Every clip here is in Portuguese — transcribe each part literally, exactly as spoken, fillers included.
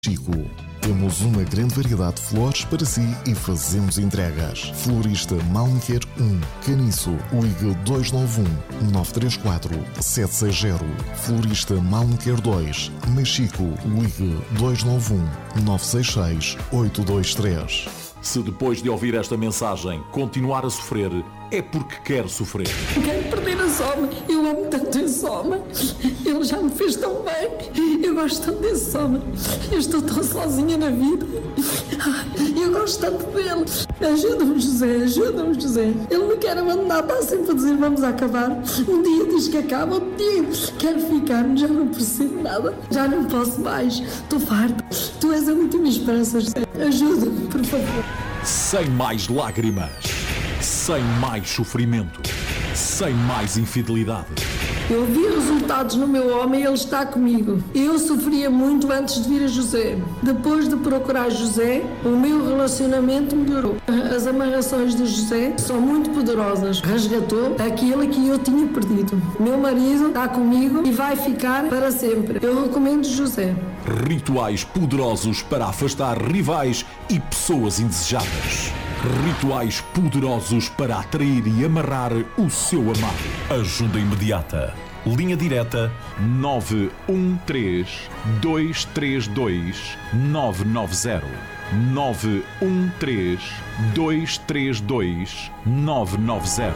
Chico. Temos uma grande variedade de flores para si e fazemos entregas. Florista Malniquer um, Caniço, ligue dois nove um, nove três quatro, sete seis zero. Florista Malniquer dois, Machico, ligue dois nove um, nove seis seis, oito dois três. Se depois de ouvir esta mensagem continuar a sofrer, é porque quer sofrer. Quero perder esse homem. Eu amo tanto esse homem. Ele já me fez tão bem. Eu gosto tanto desse homem. Eu estou tão sozinha na vida. Eu gosto tanto dele. Ajuda-me, José. Ajuda-me, José. Ele me quer abandonar. Está sempre a dizer vamos acabar. Um dia diz que acaba. Outro dia quero ficar. Já não percebo nada. Já não posso mais. Estou farta. Tu és a última esperança, José. Ajuda-me, por favor. Sem mais lágrimas. Sem mais sofrimento. Sem mais infidelidade. Eu vi resultados no meu homem e ele está comigo. Eu sofria muito antes de vir a José. Depois de procurar José, o meu relacionamento melhorou. As amarrações de José são muito poderosas. Resgatou aquilo que eu tinha perdido. Meu marido está comigo e vai ficar para sempre. Eu recomendo José. Rituais poderosos para afastar rivais e pessoas indesejadas. Rituais poderosos para atrair e amarrar o seu amado. Ajuda imediata. Linha direta nove um três, dois três dois, nove nove zero. nove um três, dois três dois, nove nove zero.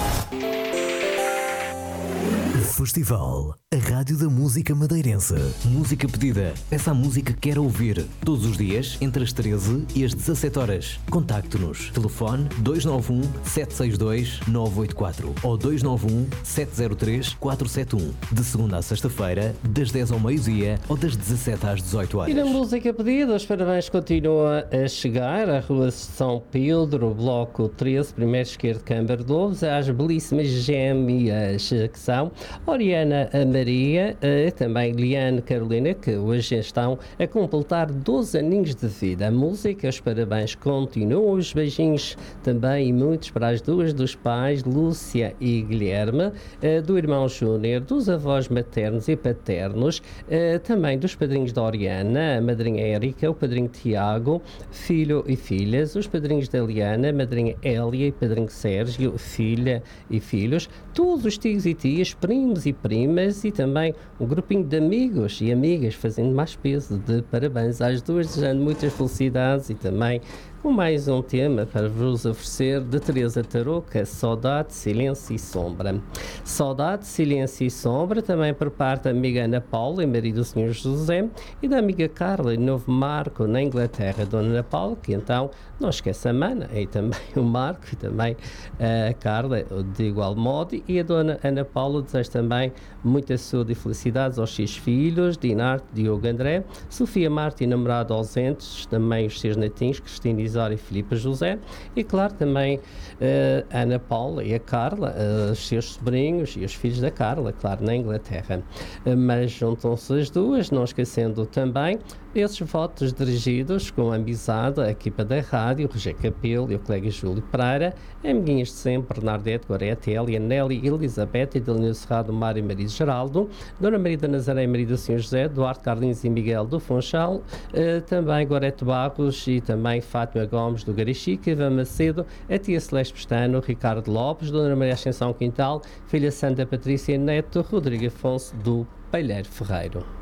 Festival, a rádio da música madeirense. Música pedida. Peça a música que quer ouvir. Todos os dias, entre as treze e as dezassete horas. Contacte-nos. Telefone dois nove um, sete seis dois, nove oito quatro ou dois nove um, sete zero três, quatro sete um. De segunda a sexta-feira, das dez ao meio-dia ou das dezassete às dezoito horas. E na música pedida, os parabéns continuam a chegar à Rua São Pedro, Bloco treze, primeiro esquerdo, Câmara de Lobos, às belíssimas gêmeas que são Oriana Maria, também Liane Carolina, que hoje estão a completar doze aninhos de vida. A música, os parabéns continuam, os beijinhos também e muitos para as duas dos pais, Lúcia e Guilherme, do irmão Júnior, dos avós maternos e paternos, também dos padrinhos da Oriana, a madrinha Érica, o padrinho Tiago, filho e filhas, os padrinhos da Liana, a madrinha Hélia e padrinho Sérgio, filha e filhos, todos os tios e tias, primos e primas e também um grupinho de amigos e amigas fazendo mais peso de parabéns às duas, desejando muitas felicidades e também com mais um tema para vos oferecer de Teresa Tarouca, Saudade, Silêncio e Sombra. Saudade, Silêncio e Sombra, também por parte da amiga Ana Paula, e marido do senhor José, e da amiga Carla, Novo Marco, na Inglaterra, Dona Ana Paula, que então não esquece a Mana, e também o Marco, e também a Carla, de igual modo, e a Dona Ana Paula deseja também muita saúde e felicidades aos seus filhos, Dinarte, Diogo André, Sofia Marta e namorado ausentes, também os seus netinhos, Cristina e e Filipe José, e claro também uh, a Ana Paula e a Carla, uh, os seus sobrinhos e os filhos da Carla, claro, na Inglaterra. Uh, mas juntam-se as duas, não esquecendo também esses votos dirigidos com amizade à equipa da rádio, Roger Capelo e o colega Júlio Pereira, amiguinhas de sempre, Bernadette, Gorete, Elia, Nelly, Elizabeth, Edelino Serrado, Mário e Maria Geraldo, Dona Maria da Nazaré e Maria do Senhor José, Duarte Carlinhos e Miguel do Funchal, uh, também Gorete Barros e também Fátima Gomes do Garichica, Ivan Macedo, a tia Celeste Pestano, Ricardo Lopes, Dona Maria Ascensão Quintal, filha Santa Patrícia Neto, Rodrigo Afonso do Palheiro Ferreiro.